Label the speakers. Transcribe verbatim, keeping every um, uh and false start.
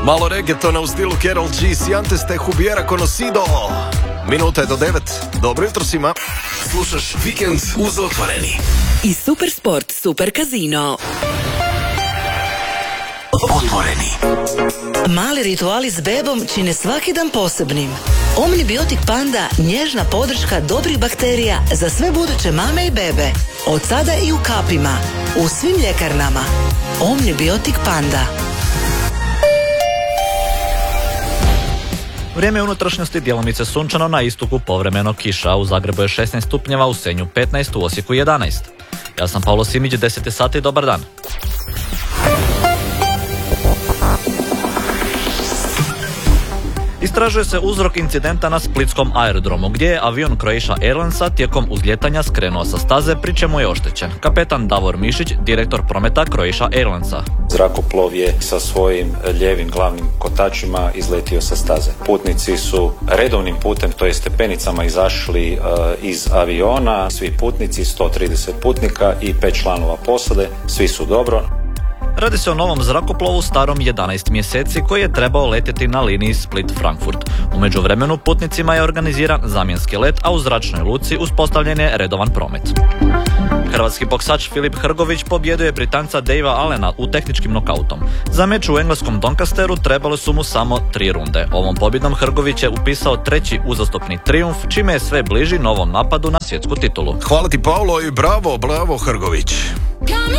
Speaker 1: Malo reggaetona u stilu Karol G, si antes te hubiera conocido. Minuta je do devet. Dobro jutro svima.
Speaker 2: Slušaš Vikend uz Otvoreni.
Speaker 3: I Super Sport, Super Casino.
Speaker 2: Otvoreni.
Speaker 3: Mali rituali s bebom čine svaki dan posebnim. Omnibiotik Panda, nježna podrška dobrih bakterija za sve buduće mame i bebe. Od sada i u kapima. U svim ljekarnama. Omnibiotik Panda.
Speaker 4: Vrijeme unutrašnjosti djelomice sunčano, na istoku povremeno kiša. U Zagrebu je šesnaest stupnjeva, u Senju petnaest, u Osijeku jedanaest. Ja sam Pavlo Simić, deset sati, dobar dan. Istražuje se uzrok incidenta na splitskom aerodromu, gdje je avion Croatia Airlinesa tijekom uzljetanja skrenuo sa staze, pri čemu je oštećen. Kapetan Davor Mišić, direktor prometa Croatia Airlinesa.
Speaker 5: Zrakoplov je sa svojim lijevim glavnim kotačima izletio sa staze. Putnici su redovnim putem, to je stepenicama, izašli uh, iz aviona. Svi putnici, sto trideset putnika i pet članova posade, svi su dobro.
Speaker 4: Radi se o novom zrakoplovu starom jedanaest mjeseci koji je trebao letjeti na liniji Split-Frankfurt. U međuvremenu putnicima je organiziran zamjenski let, a u zračnoj luci uspostavljen je redovan promet. Hrvatski boksač Filip Hrgović pobjedio je Britanca Davea Allena u tehničkim nokautom. Za meč u engleskom Doncasteru trebale su mu samo tri runde. Ovom pobjedom Hrgović je upisao treći uzastopni trijumf, čime je sve bliži novom napadu na svjetsku titulu.
Speaker 1: Hvala ti, Paolo, i bravo, bravo Hrgović.